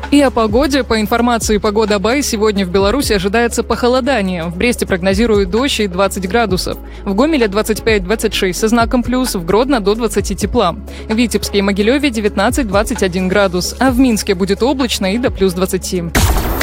И о погоде. По информации Погода Бай, сегодня в Беларуси ожидается похолодание. В Бресте прогнозируют дождь и 20 градусов. В Гомеле 25-26 со знаком плюс, в Гродно до 20 тепла. В Витебске и Могилеве 19-21 градус, а в Минске будет облачно и до плюс 20.